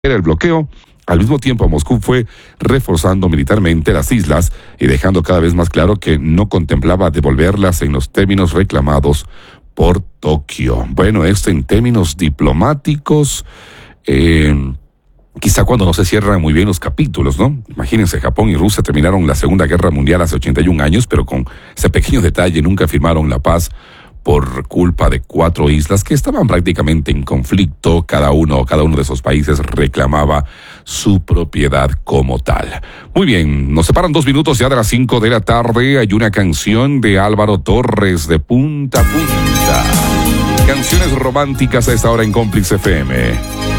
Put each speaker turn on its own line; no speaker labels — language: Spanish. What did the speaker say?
el bloqueo. Al mismo tiempo, Moscú fue reforzando militarmente las islas y dejando cada vez más claro que no contemplaba devolverlas en los términos reclamados por Tokio. Bueno, esto en términos diplomáticos, quizá cuando no se cierran muy bien los capítulos, ¿no? Imagínense, Japón y Rusia terminaron la Segunda Guerra Mundial hace 81 años, pero con ese pequeño detalle nunca firmaron la paz por culpa de 4 islas que estaban prácticamente en conflicto. Cada uno de esos países reclamaba su propiedad como tal. Muy bien, nos separan 2 minutos ya de las 5 de la tarde. Hay una canción de Álvaro Torres de Punta a Punta. Canciones románticas a esta hora en Cómplice FM.